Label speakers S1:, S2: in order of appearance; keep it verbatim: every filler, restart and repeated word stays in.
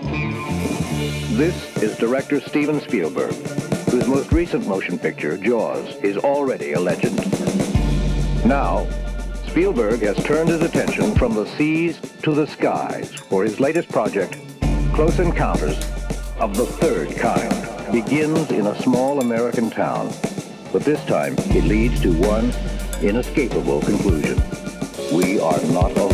S1: This is director Steven Spielberg, whose most recent motion picture, Jaws, is already a legend. Now, Spielberg has turned his attention from the seas to the skies for his latest project, Close Encounters of the Third Kind. Begins in a small American town, but this time it leads to one inescapable conclusion. We are not alone.